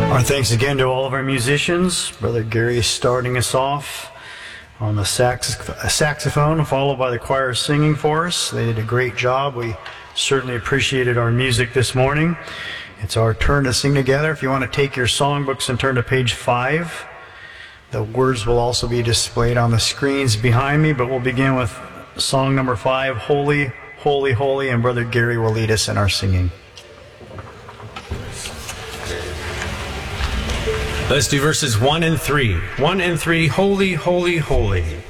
Our thanks again to all of our musicians. Brother Gary is starting us off on the saxophone, followed by the choir singing for us. They did a great job. We certainly appreciated our music this morning. It's our turn to sing together. If you want to take your songbooks and turn to page 5, the words will also be displayed on the screens behind me, but we'll begin with song number 5, Holy, Holy, Holy, and Brother Gary will lead us in our singing. Let's do verses 1 and 3. 1 and 3, Holy, Holy, Holy.